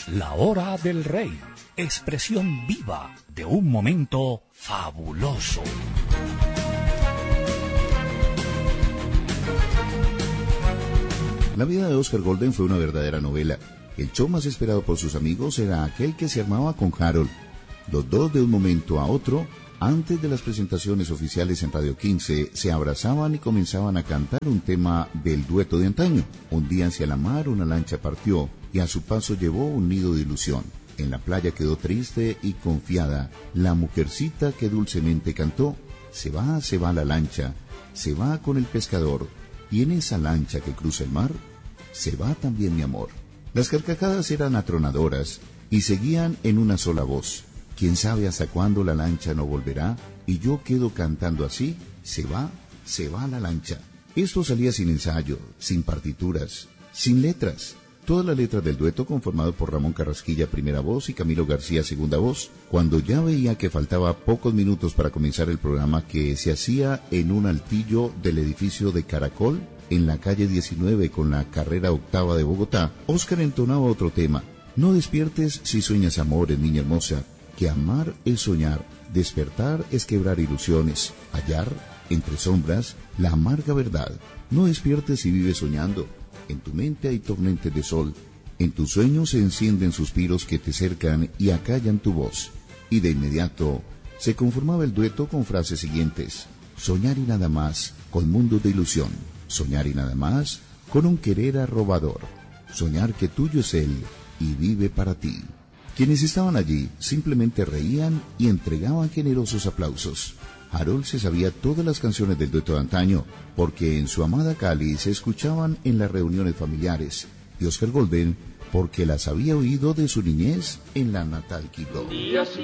La Hora del Rey, expresión viva de un momento fabuloso. La vida de Oscar Golden fue una verdadera novela. El show más esperado por sus amigos era aquel que se armaba con Harold. Los dos, de un momento a otro, antes de las presentaciones oficiales en Radio 15, se abrazaban y comenzaban a cantar un tema del dueto de antaño. Un día hacia la mar una lancha partió y a su paso llevó un nido de ilusión. En la playa quedó triste y confiada la mujercita que dulcemente cantó: se va la lancha, se va con el pescador, y en esa lancha que cruza el mar, se va también mi amor. Las carcajadas eran atronadoras y seguían en una sola voz. Quién sabe hasta cuándo la lancha no volverá, y yo quedo cantando así: se va la lancha. Esto salía sin ensayo, sin partituras, sin letras. Todas las letras del dueto, conformado por Ramón Carrasquilla primera voz y Camilo García segunda voz. Cuando ya veía que faltaba pocos minutos para comenzar el programa, que se hacía en un altillo del edificio de Caracol, en la calle 19 con la carrera octava de Bogotá, Oscar entonaba otro tema: no despiertes si sueñas amores, niña hermosa, que amar es soñar, despertar es quebrar ilusiones, hallar entre sombras la amarga verdad. No despiertes si vives soñando, en tu mente hay tormentes de sol, en tus sueños se encienden suspiros que te cercan y acallan tu voz. Y de inmediato se conformaba el dueto con frases siguientes: soñar y nada más, con mundos de ilusión; soñar y nada más, con un querer arrobador; soñar que tuyo es él y vive para ti. Quienes estaban allí simplemente reían y entregaban generosos aplausos. Harold se sabía todas las canciones del dueto de antaño, porque en su amada Cali se escuchaban en las reuniones familiares, y Oscar Golden porque las había oído de su niñez en la natal Quibdó. Un día sí